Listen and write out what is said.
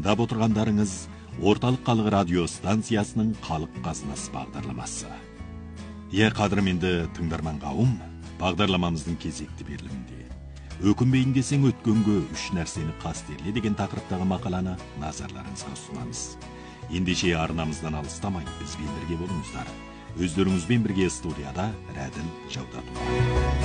тыңдап отырғандарыңыз Орталық халық радио станциясының халық қазынасы бағдарламасы. Қадірменді тыңдарман қауым, бағдарламамыздың кезекті берілімінде өкінбейін десең өткенге үш нәрсені қастерле деген тақырыптағы мақаланы назарларыңызға ұсынамыз. Ендеше арнамыздан алыстамай бізбен бірге болыңыздар. Өздеріңізбен бірге студияда Рәділ Жаудатұлы.